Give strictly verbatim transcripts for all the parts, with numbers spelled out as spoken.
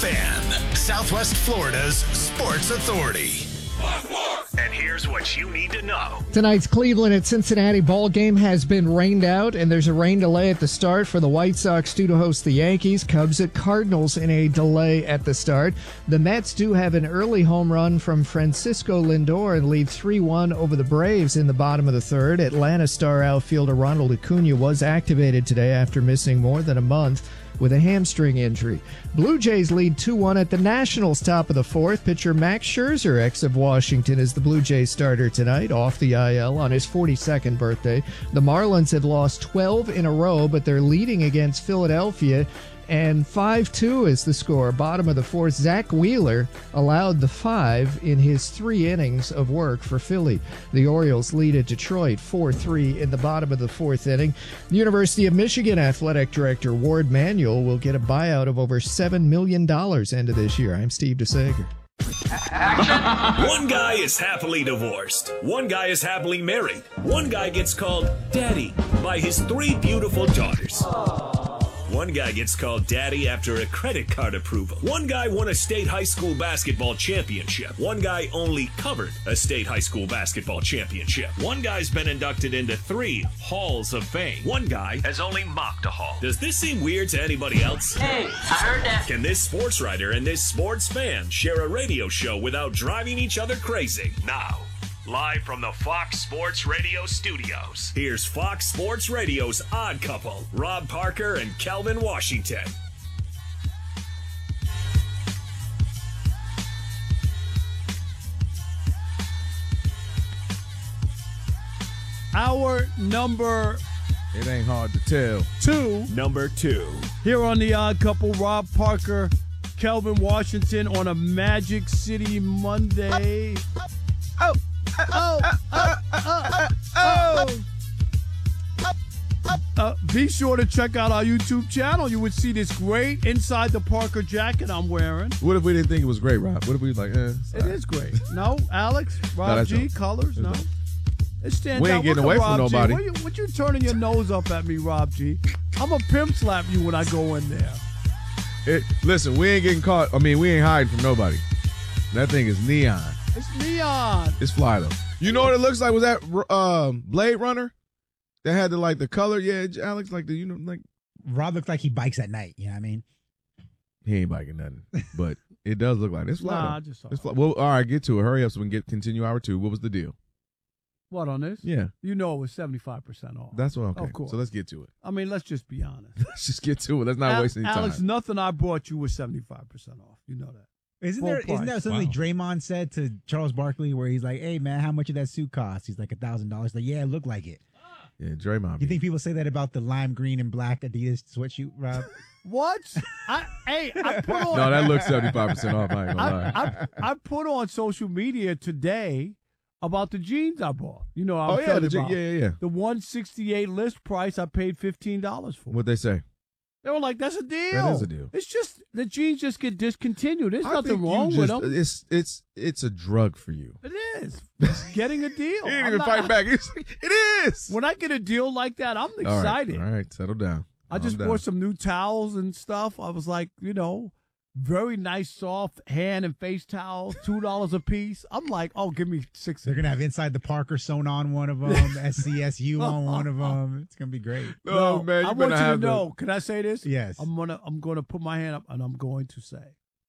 Fan, Southwest Florida's sports authority. And here's what you need to know. Tonight's Cleveland at Cincinnati ball game has been rained out, and there's a rain delay at the start for the White Sox due to host the Yankees. Cubs at Cardinals in a delay at the start. The Mets do have an early home run from Francisco Lindor and lead three one over the Braves in the bottom of the third. Atlanta star outfielder Ronald Acuna was activated today after missing more than a month with a hamstring injury. Blue Jays lead two one at the Nationals top of the fourth. Pitcher Max Scherzer, ex of Washington, is the Blue Jays starter tonight, off the I L on his forty-second birthday. The Marlins had lost twelve in a row, but they're leading against Philadelphia, and five two is the score. Bottom of the fourth, Zach Wheeler allowed the five in his three innings of work for Philly. The Orioles lead at Detroit four three in the bottom of the fourth inning. The University of Michigan athletic director Ward Manuel will get a buyout of over seven million dollars end of this year. I'm Steve DeSager. One guy is happily divorced. One guy is happily married. One guy gets called Daddy by his three beautiful daughters. One guy gets called Daddy after a credit card approval. One guy won a state high school basketball championship. One guy only covered a state high school basketball championship. One guy's been inducted into three halls of fame. One guy has only mocked a hall. Does this seem weird to anybody else? Hey, I heard that. Can this sports writer and this sports fan share a radio show without driving each other crazy? Now, live from the Fox Sports Radio studios, here's Fox Sports Radio's Odd Couple, Rob Parker and Kelvin Washington. Hour number... It ain't hard to tell. Two. Number two. Here on the Odd Couple, Rob Parker, Kelvin Washington on a Magic City Monday. Oh! Oh, oh, oh, oh. Uh, be sure to check out our YouTube channel. You would see this great Inside the Parker jacket I'm wearing. What if we didn't think it was great, Rob? What if we like, eh? It is great. No, Alex, Rob No, G, no. colors, no. It stands We ain't out. getting Look at away from Rob G. nobody. What you, what you turning your nose up at me, Rob G? I'm a pimp slap you when I go in there. It, listen, we ain't getting caught. I mean, we ain't hiding from nobody. That thing is neon. It's neon. It's fly though. You know what it looks like? Was that um, Blade Runner? That had the like the color. Yeah, Alex, like the you know like Rob looks like he bikes at night. You know what I mean? he ain't biking nothing, but it does look like it. It's fly. Nah, though. I just saw it's it. fly. Well, all right, get to it. Hurry up so we can get continue hour two. What was the deal? What, on this? Yeah, You know it was seventy-five percent off. that's what. Okay, Of course. so let's get to it. I mean, let's just be honest. Let's just get to it. Let's not Al- waste any time. Alex, nothing I brought you was seventy-five percent off. You know that. Isn't Full there? price. Isn't that something Wow. Draymond said to Charles Barkley, where he's like, "Hey man, how much of that suit cost?" He's like a thousand dollars. Like, yeah, it looked like it. Yeah, Draymond. You think people say that about the lime green and black Adidas sweatshirt, Rob? What? I hey, I put on. No, that looks seventy-five percent off. I ain't gonna lie. I, I, I put on social media today about the jeans I bought. You know, I Oh was yeah, telling the, you about yeah, yeah, yeah. the one sixty-eight list price. I paid fifteen dollars for. What'd they say? They were like, "That's a deal. That is a deal. It's just the jeans just get discontinued. There's I nothing think you wrong just, with them. It's it's it's a drug for you. It is. It's getting a deal. He didn't I'm even not- fight back. He's like, it is. When I get a deal like that, I'm All right, excited. All right, settle down. I just Calm bought down. some new towels and stuff. I was like, you know, very nice, soft hand and face towels, two dollars a piece. I'm like, oh, give me six. They're gonna have Inside the Parker sewn on one of them, S C S U on one of them. It's gonna be great. Oh man, you I better want you to have the- know. Can I say this? Yes. I'm gonna, I'm gonna put my hand up and I'm going to say,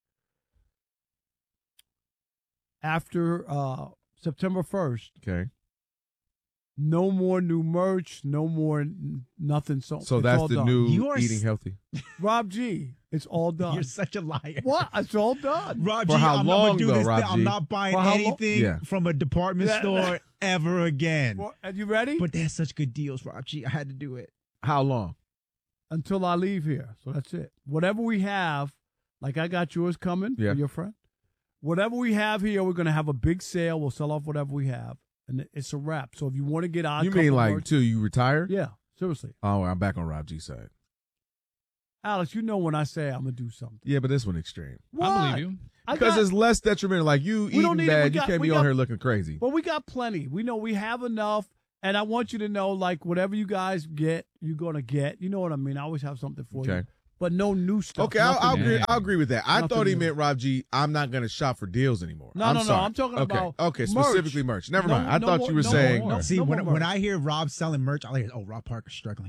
after uh, September first, Okay, no more new merch, no more n- nothing. So, so it's that's all the done. new You are eating s- healthy. Rob G. It's all done. You're such a liar. What? It's all done. Rob For G, how I'm long, not gonna do though, this. Rob I'm G? not buying For how long? anything Yeah. from a department Yeah. store ever again. Well, are you ready? But they have such good deals, Rob G. I had to do it. How long? Until I leave here. So that's it. Whatever we have, like I got yours coming Yeah. for your friend. Whatever we have here, we're going to have a big sale. We'll sell off whatever we have. And it's a wrap. So if you want to get our You mean like till you retire? Yeah, seriously. Oh, I'm back on Rob G's side. Alex, you know when I say I'm going to do something. Yeah, but this one extreme. What? I believe you. I Because got- it's less detrimental. Like you We eating don't need it. bad, We you got- can't we be got- on here looking crazy. But we got plenty. We know we have enough. And I want you to know, like, whatever you guys get, you're going to get. You know what I mean? I always have something for you. Okay. but no new stuff. Okay, I'll, nothing I'll new. agree. I'll agree with that. I Nothing thought he new. meant Rob G. I'm not going to shop for deals anymore. No, I'm no, no, sorry. I'm talking okay. about okay, merch. specifically merch. Never No- mind. I no thought more- you were no saying. more. See, no when, more when merch. I hear Rob selling merch, I hear, oh, Rob Parker's struggling.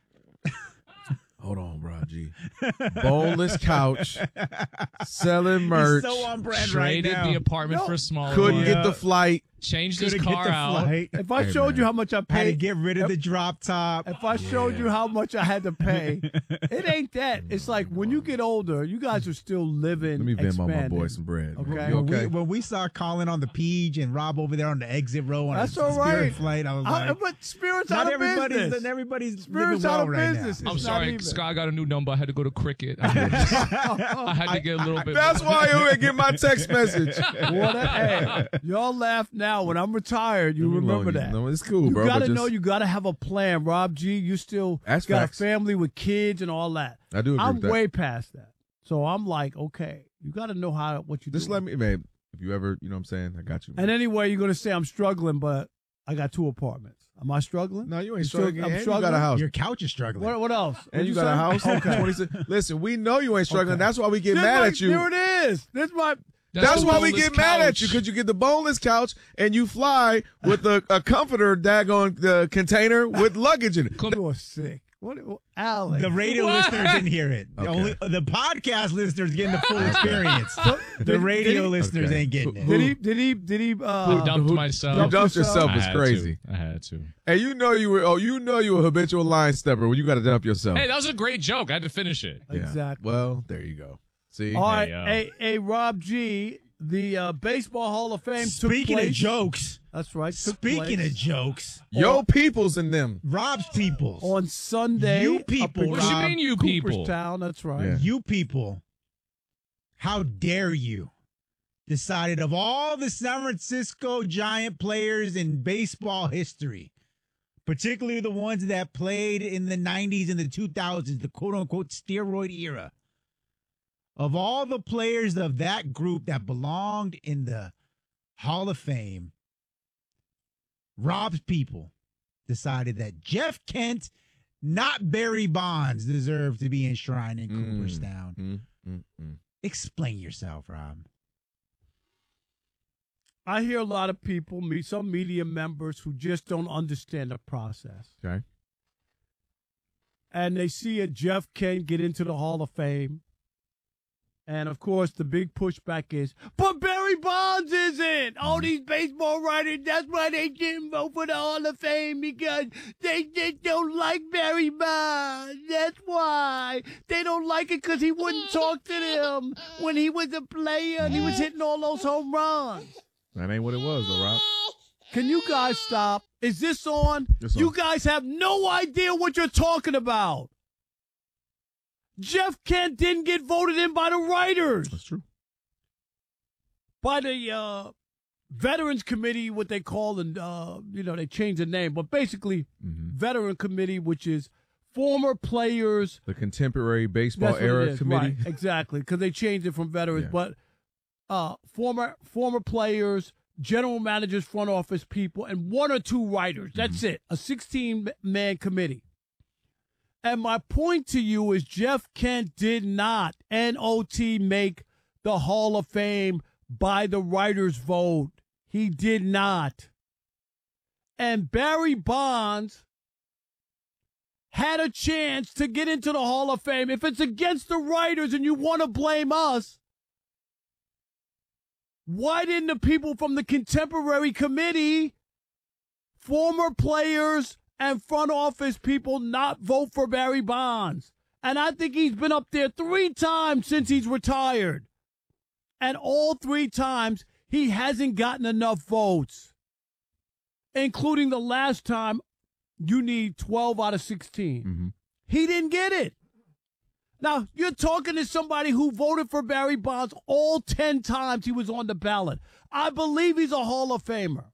Hold on, Rob G. Boneless couch, selling merch. He's so on brand right Traded now. the apartment No. for a smaller Couldn't one. get the flight. Changed his Couldn't get car the out. flight. If I Hey, showed man. you how much I Had to paid, get rid of the drop top. if I showed you how much I had to pay, it ain't that. It's like when you get older, you guys are still living. Let me Venmo my expanding. boy some bread. Okay. You When okay? we, when we saw Colin on the Peach and Rob over there on the exit row on That's a all Spirit right. flight, I was I- like, but Spirit's not out of everybody's, business. not everybody's Spirit's living well out of right business. I'm It's not sorry, even. Scott got a new number. I had to go to Cricket. I had to, I had to get a little bit. That's why you ain't get my text message. What a, hey, y'all laugh now. When I'm retired, you remember that. No, it's cool, You bro. gotta but just, know you gotta have a plan, Rob G. You still That's got facts. a family with kids and all that. I do agree I'm with that. way past that. So I'm like, okay, you gotta know how what you do. Just let me, babe. If you ever, you know what I'm saying, I got you. man. And anyway, you're gonna say I'm struggling, but I got two apartments. Am I struggling? no, you You ain't still- struggling. I'm and you struggling? got a house. Your couch is struggling. What, what else? And What'd you got a house. say? Okay. twenty-six Listen, we know you ain't struggling. Okay. That's why we get This mad my- at you. There it is. This my. That's the why we boneless get mad at couch. you, because you get the boneless couch and you fly with a, a comforter daggone the container with luggage in it. You're sick. What, what Alex? The radio What? listeners didn't hear it. The Okay. Only the podcast listeners getting the full experience. the did- radio did he- listeners Okay. ain't getting it. Did he? Did he? Did he? Uh, dumped who- myself. You dumped yourself I is had to. crazy. I had to. And you know you were oh you know you a habitual line stepper when you got to dump yourself. Hey, that was a great joke. I had to finish it. Yeah. Exactly. Well, there you go. See, All right, Hey, uh, hey, hey, Rob G. The uh, Baseball Hall of Fame took Speaking place. of jokes, That's right. took speaking place of jokes, yo peoples in them. Rob's peoples, on Sunday. You up people, in What you Rob, mean, you people? Cooperstown. That's right. Yeah. you people, how dare you? Decided of all the San Francisco Giant players in baseball history, particularly the ones that played in the nineties and the two thousands, the quote unquote steroid era. Of all the players of that group that belonged in the Hall of Fame, Rob's people decided that Jeff Kent, not Barry Bonds, deserved to be enshrined in Mm. Cooperstown. Mm, mm, mm. Explain yourself, Rob. I hear a lot of people, me, some media members who just don't understand the process. Okay. And they see a Jeff Kent get into the Hall of Fame. And of course, the big pushback is, but Barry Bonds isn't. All these baseball writers, that's why they didn't vote for the Hall of Fame, because they just don't like Barry Bonds. That's why. They don't like it because he wouldn't talk to them when he was a player and he was hitting all those home runs. That ain't what it was, though, Rob. Can you guys stop? Is this on? It's You on. guys have no idea what you're talking about. Jeff Kent didn't get voted in by the writers, That's true. by the uh, Veterans Committee, what they call, and uh, you know, they changed the name, but basically, Mm-hmm. Veteran Committee, which is former players. The contemporary baseball That's what it era is, committee. right, exactly, because they changed it from veterans, Yeah. but uh, former former players, general managers, front office people, and one or two writers. That's Mm-hmm. it. A sixteen-man committee. And my point to you is Jeff Kent did not, N O T, make the Hall of Fame by the writers' vote. He did not. And Barry Bonds had a chance to get into the Hall of Fame. If it's against the writers and you want to blame us, why didn't the people from the contemporary committee, former players and front office people, not vote for Barry Bonds? And I think he's been up there three times since he's retired. And all three times, he hasn't gotten enough votes, including the last time you need twelve out of sixteen. Mm-hmm. He didn't get it. Now, you're talking to somebody who voted for Barry Bonds all ten times he was on the ballot. I believe he's a Hall of Famer.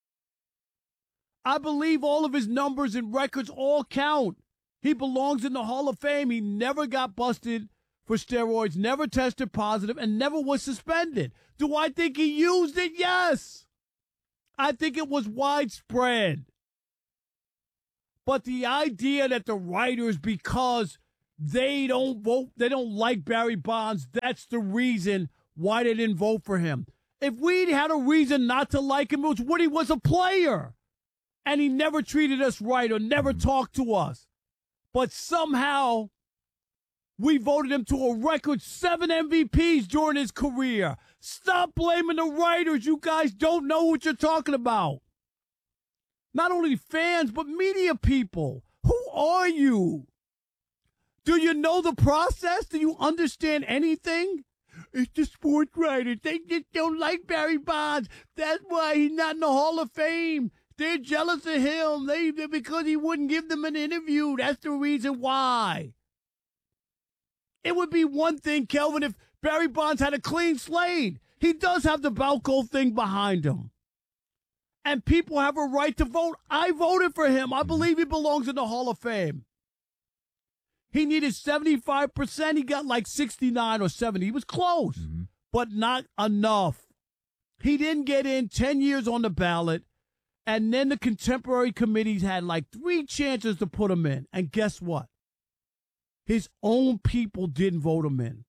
I believe all of his numbers and records all count. He belongs in the Hall of Fame. He never got busted for steroids, never tested positive, and never was suspended. Do I think he used it? Yes. I think it was widespread. But the idea that the writers, because they don't vote, they don't like Barry Bonds. That's the reason why they didn't vote for him. If we'd had a reason not to like him, it was when he was a player and he never treated us right or never talked to us. But somehow we voted him to a record seven M V Ps during his career. Stop blaming the writers. You guys don't know what you're talking about. Not only fans, but media people. Who are you? Do you know the process? Do you understand anything? It's the sports writers. They just don't like Barry Bonds. That's why he's not in the Hall of Fame. They're jealous of him. They, they because he wouldn't give them an interview. That's the reason why. It would be one thing, Kelvin, if Barry Bonds had a clean slate. He does have the Balco thing behind him. And people have a right to vote. I voted for him. I believe he belongs in the Hall of Fame. He needed seventy-five percent. He got like sixty-nine or seventy. He was close, mm-hmm. but not enough. He didn't get in ten years on the ballot. And then the contemporary committees had like three chances to put him in. And guess what? His own people didn't vote him in.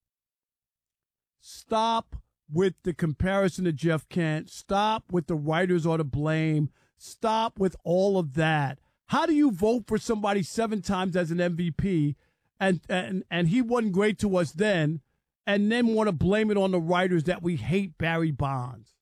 Stop with the comparison to Jeff Kent. Stop with the writers are to blame. Stop with all of that. How do you vote for somebody seven times as an M V P and, and, and he wasn't great to us then and then want to blame it on the writers that we hate Barry Bonds?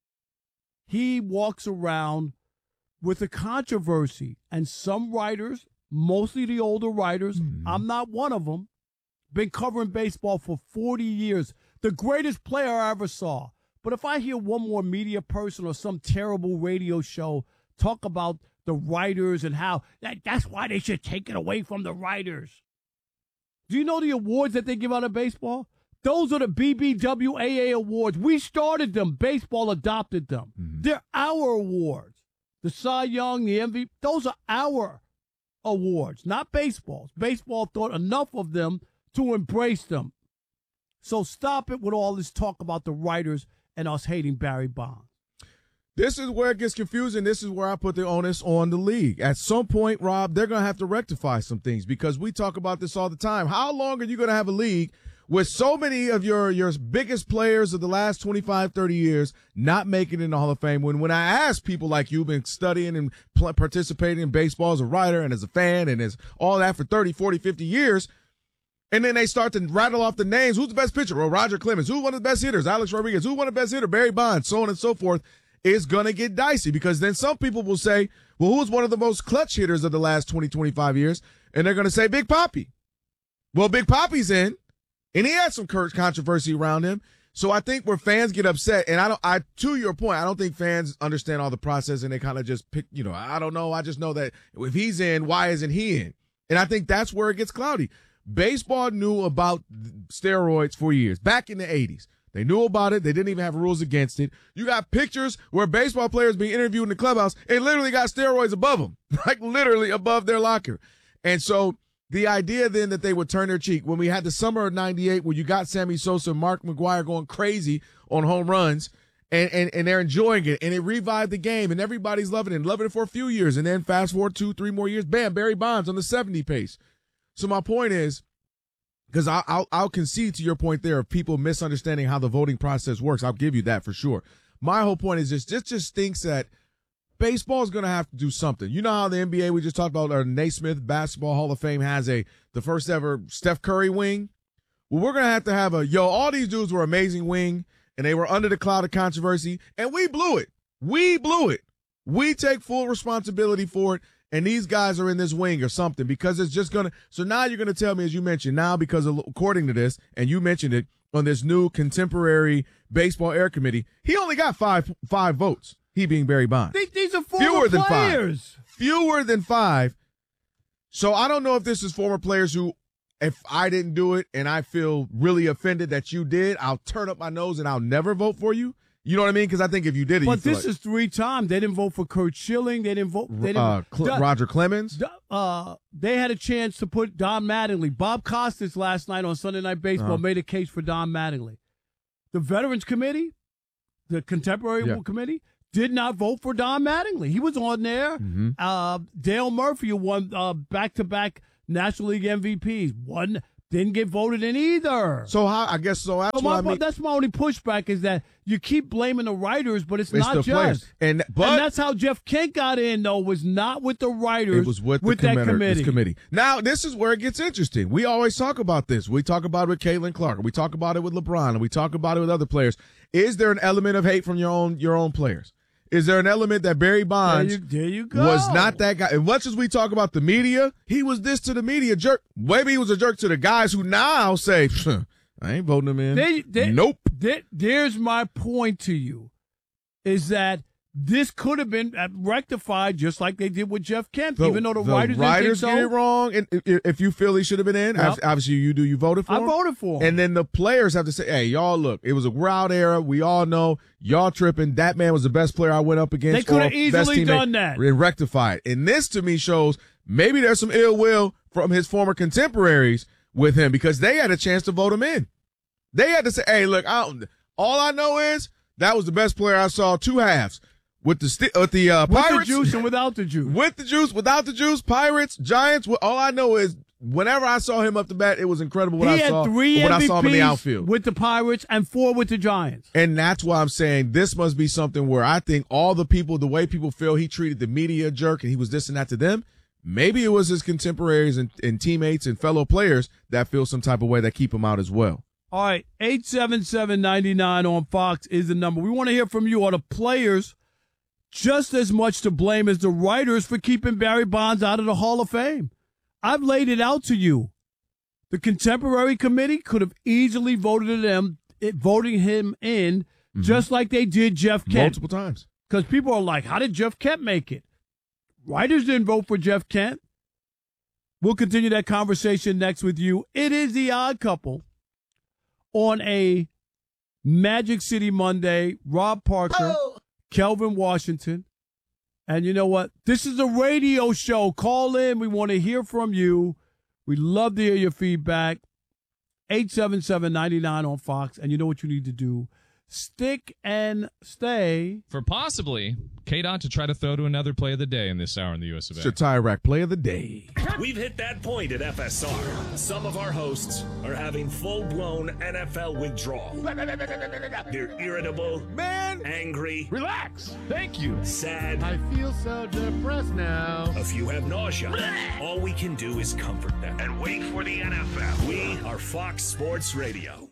He walks around with a controversy, and some writers, mostly the older writers, mm-hmm. I'm not one of them, been covering baseball for forty years. The greatest player I ever saw. But if I hear one more media person or some terrible radio show talk about the writers and how that, that's why they should take it away from the writers. Do you know the awards that they give out of baseball? Those are the B B W A A awards. We started them. Baseball adopted them. Mm-hmm. They're our awards. The Cy Young, the M V P, those are our awards, not baseball's. Baseball thought enough of them to embrace them. So stop it with all this talk about the writers and us hating Barry Bonds. This is where it gets confusing. This is where I put the onus on the league. At some point, Rob, they're going to have to rectify some things because we talk about this all the time. How long are you going to have a league with so many of your, your biggest players of the last twenty-five, thirty years not making it in the Hall of Fame? When, when I ask people like you who've been studying and pl- participating in baseball as a writer and as a fan and as all that for thirty, forty, fifty years, and then they start to rattle off the names. Who's the best pitcher? Well, Roger Clemens. Who's one of the best hitters? Alex Rodriguez. Who's one of the best hitters? Barry Bonds, so on and so forth. It's going to get dicey because then some people will say, well, who's one of the most clutch hitters of the last twenty, twenty-five years? And they're going to say Big Papi. Well, Big Papi's in, and he had some controversy around him. So I think where fans get upset, and I don't, I, to your point, I don't think fans understand all the process and they kind of just pick, you know, I don't know. I just know that if he's in, why isn't he in? And I think that's where it gets cloudy. Baseball knew about steroids for years, back in the eighties. They knew about it. They didn't even have rules against it. You got pictures where baseball players being interviewed in the clubhouse and literally got steroids above them, like literally above their locker. And so the idea then that they would turn their cheek when we had the summer of ninety-eight where you got Sammy Sosa and Mark McGwire going crazy on home runs and, and, and they're enjoying it and it revived the game and everybody's loving it, loving it for a few years. And then fast forward two, three more years, bam, Barry Bonds on the seventy pace. So my point is, because I'll, I'll, I'll concede to your point there of people misunderstanding how the voting process works. I'll give you that for sure. My whole point is just, this just thinks that baseball is going to have to do something. You know how the N B A we just talked about, or Naismith Basketball Hall of Fame has a the first ever Steph Curry wing. Well, we're going to have to have a, yo, all these dudes were amazing wing, and they were under the cloud of controversy, and we blew it. We blew it. We take full responsibility for it. And these guys are in this wing or something because it's just going to – so now you're going to tell me, as you mentioned, now because of, according to this, and you mentioned it, on this new contemporary baseball air committee, he only got five five votes, he being Barry Bonds. These, these are former Fewer than players. Five. Fewer than five. So I don't know if this is former players who, if I didn't do it and I feel really offended that you did, I'll turn up my nose and I'll never vote for you. You know what I mean? Because I think if you did it, but this like, is three times. They didn't vote for Curt Schilling. They didn't vote. They didn't, uh, Cl- Roger Clemens. Uh, they had a chance to put Don Mattingly. Bob Costas last night on Sunday Night Baseball uh-huh. made a case for Don Mattingly. The Veterans Committee, the Contemporary yeah. Committee, did not vote for Don Mattingly. He was on there. Mm-hmm. Uh, Dale Murphy, who won uh, back-to-back National League M V Ps. One didn't get voted in either. So how? I guess so. That's So what my, I mean. that's my only pushback is that you keep blaming the writers, but it's, It's not the just. players. And but and that's how Jeff Kent got in, though, was not with the writers. it was with, with the that committer- committee. this committee. Now, this is where it gets interesting. We always talk about this. We talk about it with Caitlin Clark. We talk about it with LeBron, and we talk about it with other players. Is there an element of hate from your own your own players? Is there an element that Barry There Bonds you, there you go. was not that guy? As much as we talk about the media, he was this to the media jerk. Maybe he was a jerk to the guys who now say, I ain't voting him in. There- there- nope. there- there's my point to you, is that this could have been uh, rectified just like they did with Jeff Kent, The, even though the, the writers, writers didn't get think it so. wrong, and if- if you feel he should have been in, Yep. obviously you do. You voted for I him. voted for him. And then the players have to say, hey, y'all, look, it was a route era. We all know y'all tripping. That man was the best player I went up against. They could have or best easily teammate, done that. And rectify it. And this, to me, shows maybe there's some ill will from his former contemporaries with him because they had a chance to vote him in. They had to say, hey, look, I don't, all I know is that was the best player I saw two halves. With the sti- with the uh, with Pirates, the juice and without the juice. with the juice, without the juice, Pirates, Giants. All I know is whenever I saw him up the bat, it was incredible what he I had saw three when M V Ps I saw him in the outfield. with the Pirates and four with the Giants. And that's why I'm saying this must be something where I think all the people, the way people feel he treated the media a jerk and he was this and that to them, maybe it was his contemporaries and, and teammates and fellow players that feel some type of way that keep him out as well. All right, eight seven seven, nine nine on Fox is the number. We want to hear from you. Are the players just as much to blame as the writers for keeping Barry Bonds out of the Hall of Fame? I've laid it out to you. The contemporary committee could have easily voted him, it, voting him in, mm-hmm. just like they did Jeff Kent. Multiple times. Because people are like, how did Jeff Kent make it? Writers didn't vote for Jeff Kent. We'll continue that conversation next with you. It is The Odd Couple on a Magic City Monday. Rob Parker, oh. Kelvin Washington. And you know what? This is a radio show. Call in. We want to hear from you. We'd love to hear your feedback. eight seven seven, nine nine on Fox. And you know what you need to do. Stick and stay. For possibly K-Dot to try to throw to another play of the day in this hour in the U S of A. Shatai Rack play of the day. We've hit that point at F S R. Some of our hosts are having full-blown N F L withdrawal. They're irritable, man, angry. Relax. Thank you. Sad. I feel so depressed now. A few have nausea. All we can do is comfort them and wait for the N F L. We are Fox Sports Radio.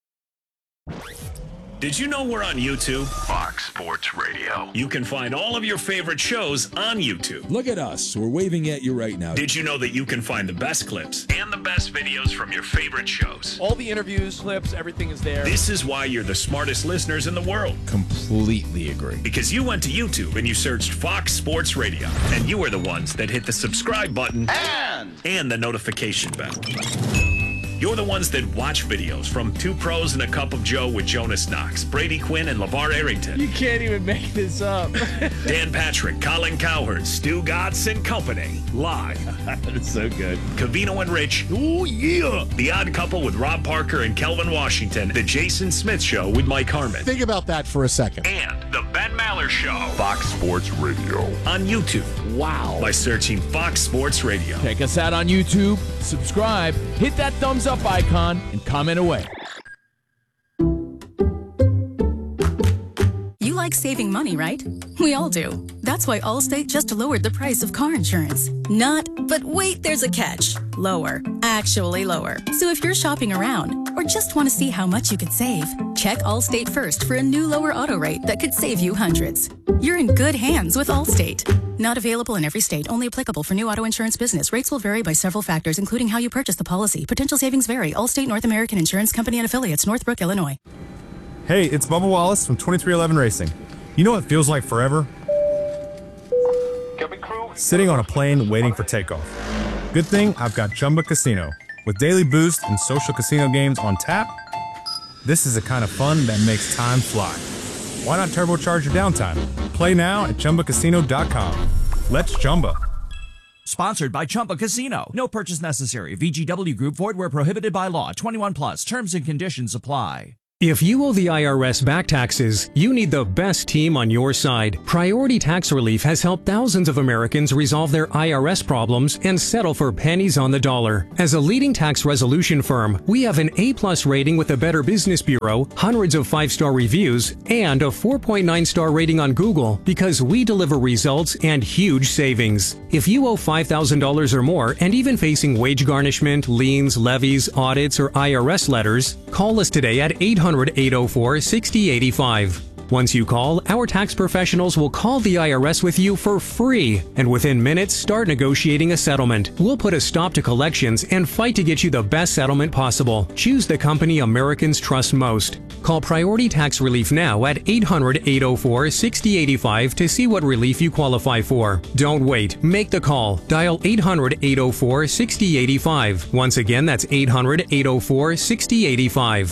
Did you know we're on YouTube? Fox Sports Radio. You can find all of your favorite shows on YouTube. Look at us. We're waving at you right now. Did you know that you can find the best clips and the best videos from your favorite shows? All the interviews, clips, everything is there. This is why you're the smartest listeners in the world. Completely agree. Because you went to YouTube and you searched Fox Sports Radio. And you were the ones that hit the subscribe button And, and the notification bell. You're the ones that watch videos from Two Pros and a Cup of Joe with Jonas Knox, Brady Quinn, and LeVar Arrington. You can't even make this up. Dan Patrick, Colin Cowherd, Stu Gotts and Company. Live. That's so good. Cavino and Rich. Oh, yeah. The Odd Couple with Rob Parker and Kelvin Washington. The Jason Smith Show with Mike Harmon. Think about that for a second. And The Ben Maller Show. Fox Sports Radio. On YouTube. Wow. By searching Fox Sports Radio. Check us out on YouTube. Subscribe. Hit that thumbs up icon and comment away. You like saving money, right? We all do. That's why Allstate just lowered the price of car insurance. Not, but wait, there's a catch. Lower. Actually lower. So if you're shopping around or just want to see how much you could save, check Allstate first for a new lower auto rate that could save you hundreds. You're in good hands with Allstate. Not available in every state. Only applicable for new auto insurance business. Rates will vary by several factors, including how you purchase the policy. Potential savings vary. Allstate North American Insurance Company and Affiliates, Northbrook, Illinois. Hey, it's Bubba Wallace from twenty-three eleven Racing. You know what feels like forever? Sitting on a plane waiting for takeoff. Good thing I've got Chumba Casino. With daily boost and social casino games on tap, this is the kind of fun that makes time fly. Why not turbocharge your downtime? Play now at Chumba Casino dot com. Let's Chumba. Sponsored by Chumba Casino. No purchase necessary. V G W Group. Void where prohibited by law. twenty-one plus. Terms and conditions apply. If you owe the I R S back taxes, you need the best team on your side. Priority Tax Relief has helped thousands of Americans resolve their I R S problems and settle for pennies on the dollar. As a leading tax resolution firm, we have an A-plus rating with the Better Business Bureau, hundreds of five-star reviews, and a four point nine star rating on Google because we deliver results and huge savings. If you owe five thousand dollars or more and even facing wage garnishment, liens, levies, audits, or I R S letters, call us today at eight hundred, eight oh four, six oh eight five. Once you call, our tax professionals will call the I R S with you for free, and within minutes start negotiating a settlement. We'll put a stop to collections and fight to get you the best settlement possible. Choose the company Americans trust most. Call Priority Tax Relief now at eight hundred, eight oh four, six oh eight five to see what relief you qualify for. Don't wait. Make the call. Dial eight hundred, eight oh four, six oh eight five. Once again, that's eight hundred, eight oh four, six oh eight five.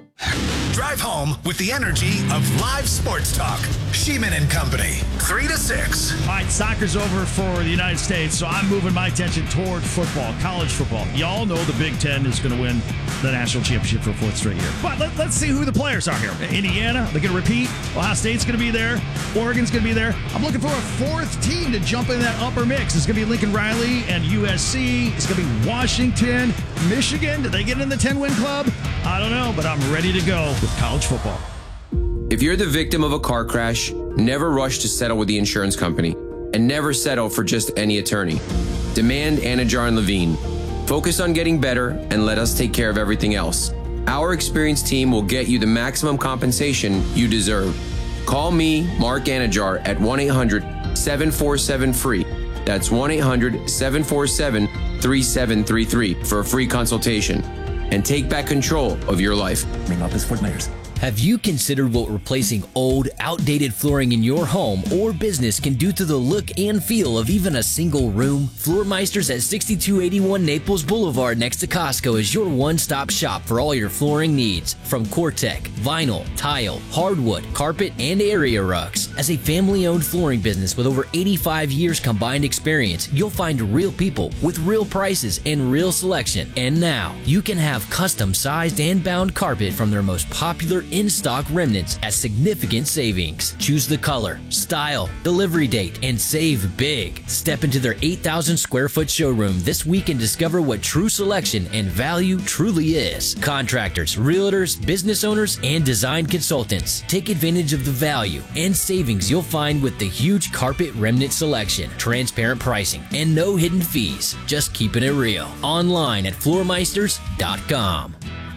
Drive home with the energy of live sports talk. Sheeman and Company, three to six. All right, soccer's over for the United States, so I'm moving my attention toward football, college football. Y'all know the Big Ten is going to win the national championship for a fourth straight year. But let, let's see who the players are here. Indiana, they're going to repeat. Ohio State's going to be there. Oregon's going to be there. I'm looking for a fourth team to jump in that upper mix. It's going to be Lincoln Riley and U S C. It's going to be Washington, Michigan. Did they get in the ten-win club? I don't know, but I'm ready to go with college football. If you're the victim of a car crash, never rush to settle with the insurance company, and never settle for just any attorney. Demand Anajar and Levine. Focus on getting better and let us take care of everything else. Our experienced team will get you the maximum compensation you deserve. Call me, Mark Anajar, at one eight hundred, seven four seven, F R E E. That's one eight hundred, seven four seven, three seven three three for a free consultation. And take back control of your life. Ring Office Fort Myers. Have you considered what replacing old, outdated flooring in your home or business can do to the look and feel of even a single room? Floormeisters at sixty-two eighty-one Naples Boulevard next to Costco is your one-stop shop for all your flooring needs. From Cortec, vinyl, tile, hardwood, carpet, and area rugs. As a family-owned flooring business with over eighty-five years combined experience, you'll find real people with real prices and real selection. And now, you can have custom-sized and bound carpet from their most popular in-stock remnants at significant savings. Choose the color, style, delivery date, and save big. Step into their eight thousand square foot showroom this week and discover what true selection and value truly is. Contractors, realtors, business owners, and design consultants. Take advantage of the value and savings you'll find with the huge carpet remnant selection, transparent pricing, and no hidden fees. Just keeping it real. Online at floormeisters dot com.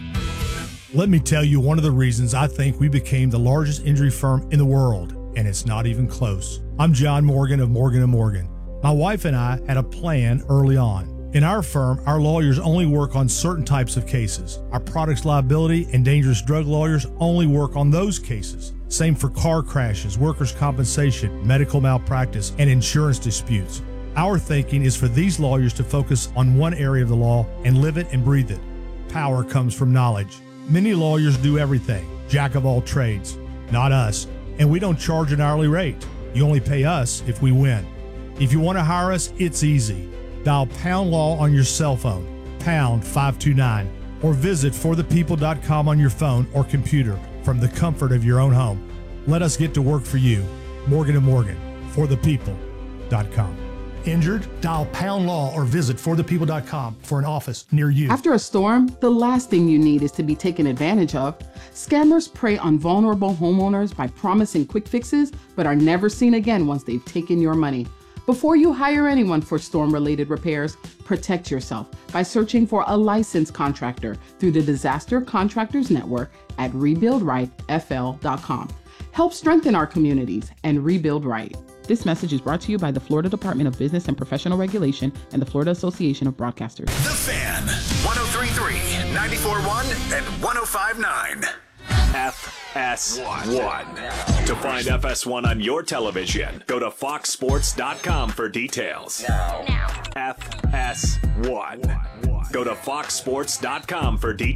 Let me tell you one of the reasons I think we became the largest injury firm in the world, and it's not even close. I'm John Morgan of Morgan and Morgan. My wife and I had a plan early on. In our firm, our lawyers only work on certain types of cases. Our products liability and dangerous drug lawyers only work on those cases. Same for car crashes, workers' compensation, medical malpractice, and insurance disputes. Our thinking is for these lawyers to focus on one area of the law and live it and breathe it. Power comes from knowledge. Many lawyers do everything, jack of all trades. Not us, and we don't charge an hourly rate. You only pay us if we win. If you want to hire us, it's easy. Dial Pound Law on your cell phone, pound five two nine, or visit for the people dot com on your phone or computer from the comfort of your own home. Let us get to work for you. Morgan and Morgan, for the people dot com. Injured? Dial Pound Law or visit for the people dot com for an office near you. After a storm, the last thing you need is to be taken advantage of. Scammers prey on vulnerable homeowners by promising quick fixes, but are never seen again once they've taken your money. Before you hire anyone for storm-related repairs, protect yourself by searching for a licensed contractor through the Disaster Contractors Network at rebuild right f l dot com. Help strengthen our communities and rebuild right. This message is brought to you by the Florida Department of Business and Professional Regulation and the Florida Association of Broadcasters. The Fan, one oh three point three, ninety-four point one, and one oh five point nine. F S one. To find F S one on your television, go to fox sports dot com for details. Now. F S one. Go to fox sports dot com for details.